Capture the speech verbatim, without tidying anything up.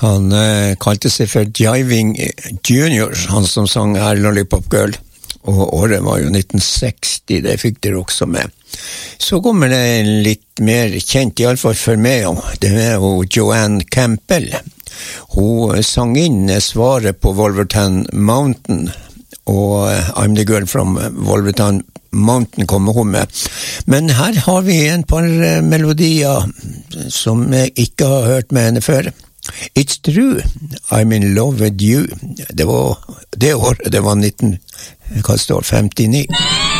Han eh, kalte seg for Jiving Junior, han som sang her Lollipop Girl. Og året var jo nitten seksti, det fikk dere også med. Så kommer det litt mer kjent, i alle fall for meg, det er jo Joanne Campbell. Hun sang inn svaret på Wolverton Mountain, og I'm the Girl from Wolverton Mountain kommer hun med. Men her har vi en par melodier som jeg ikke har hørt med henne før. It's true, I'm in love with you. Det var det året, det var nitten, hva står, femtini.